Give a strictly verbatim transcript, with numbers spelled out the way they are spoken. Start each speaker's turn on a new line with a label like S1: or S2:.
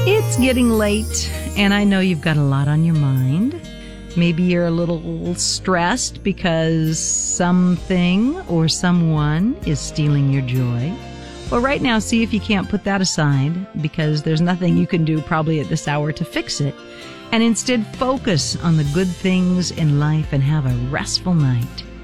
S1: It's getting late, and I know you've got a lot on your mind. Maybe you're a little stressed because something or someone is stealing your joy. Well, right now, see if you can't put that aside, because there's nothing you can do probably at this hour to fix it, and instead focus on the good things in life and have a restful night.